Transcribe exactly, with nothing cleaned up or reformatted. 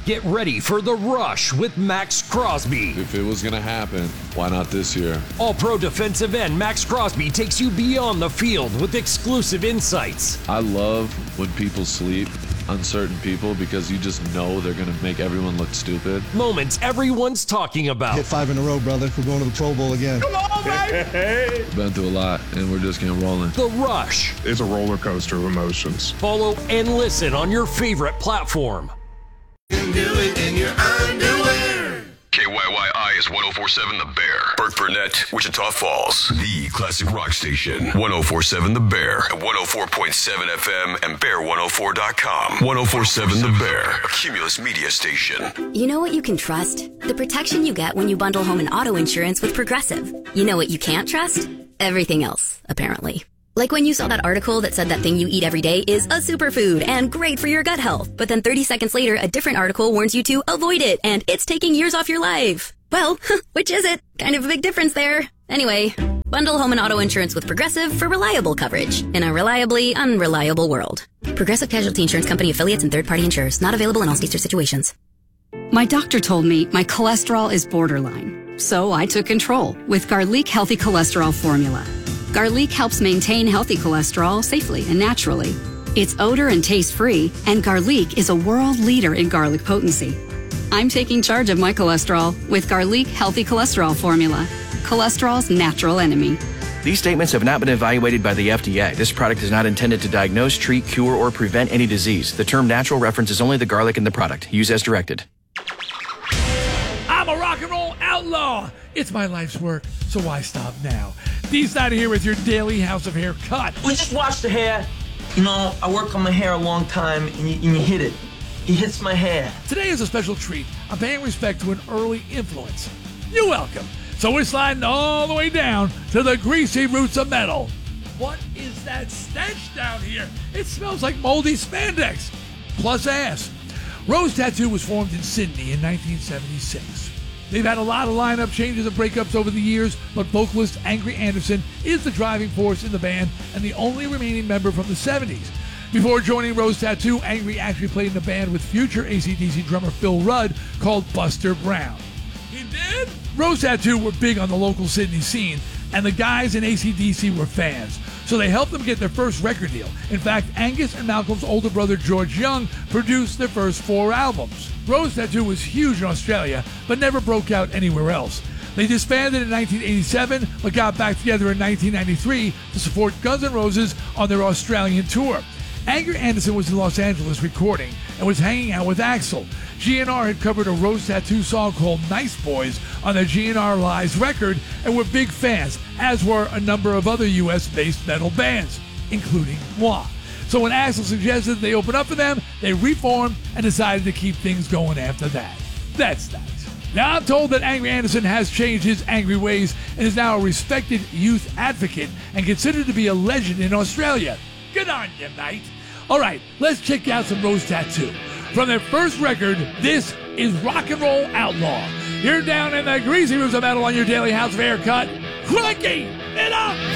Get ready for The Rush with Max Crosby. If it was going to happen, why not this year? All-Pro defensive end Max Crosby takes you beyond the field with exclusive insights. I love when people sleep on certain people because you just know they're going to make everyone look stupid. Moments everyone's talking about. Hit five in a row, brother. We're going to the Pro Bowl again. Come on, baby! Hey. Been through a lot, and we're just getting rolling. The Rush. It's a roller coaster of emotions. Follow and listen on your favorite platform. You can do it in your underwear. K Y Y I is one oh four point seven The Bear. Burt Burnett, Wichita Falls. The classic rock station. one oh four point seven The Bear. At one oh four point seven F M and bear one oh four dot com. one oh four point seven The Bear. A Cumulus media station. You know what you can trust? The protection you get when you bundle home and auto insurance with Progressive. You know what you can't trust? Everything else, apparently. Like when you saw that article that said that thing you eat every day is a superfood and great for your gut health, but then thirty seconds later, a different article warns you to avoid it and it's taking years off your life. Well, which is it? Kind of a big difference there. Anyway, bundle home and auto insurance with Progressive for reliable coverage in a reliably unreliable world. Progressive Casualty Insurance Company affiliates and third-party insurers. Not available in all states or situations. My doctor told me my cholesterol is borderline, so I took control with Garlic Healthy Cholesterol Formula. Garlic helps maintain healthy cholesterol safely and naturally. It's odor and taste-free, and Garlic is a world leader in garlic potency. I'm taking charge of my cholesterol with Garlic Healthy Cholesterol Formula, cholesterol's natural enemy. These statements have not been evaluated by the F D A. This product is not intended to diagnose, treat, cure, or prevent any disease. The term natural references only the garlic in the product. Use as directed. I'm a rock and roll outlaw. It's my life's work, so why stop now? Dee's not here with your daily House of Hair cut. We just watched the hair. You know, I work on my hair a long time, and you, and you hit it. He hits my hair. Today is a special treat. I'm paying respect to an early influence. You're welcome. So we're sliding all the way down to the greasy roots of metal. What is that stench down here? It smells like moldy spandex. Plus ass. Rose Tattoo was formed in Sydney in nineteen seventy-six. They've had a lot of lineup changes and breakups over the years, but vocalist Angry Anderson is the driving force in the band and the only remaining member from the seventies. Before joining Rose Tattoo, Angry actually played in a band with future A C D C drummer Phil Rudd called Buster Brown. He did? Rose Tattoo were big on the local Sydney scene, and the guys in A C D C were fans, so they helped them get their first record deal. In fact, Angus and Malcolm's older brother George Young produced their first four albums. Rose Tattoo was huge in Australia, but never broke out anywhere else. They disbanded in nineteen eighty-seven, but got back together in nineteen ninety-three to support Guns N' Roses on their Australian tour. Angry Anderson was in Los Angeles recording and was hanging out with Axl. G N R had covered a Rose Tattoo song called Nice Boys on their G N R Lies record and were big fans, as were a number of other U S-based metal bands, including Moi. So when Axl suggested they open up for them, they reformed and decided to keep things going after that. That's nice. Now I'm told that Angry Anderson has changed his angry ways and is now a respected youth advocate and considered to be a legend in Australia. Good on you, mate. All right, let's check out some Rose Tattoo. From their first record, this is Rock and Roll Outlaw. You're down in the greasy roots of metal on your daily House of Hair cut. Cranky it up!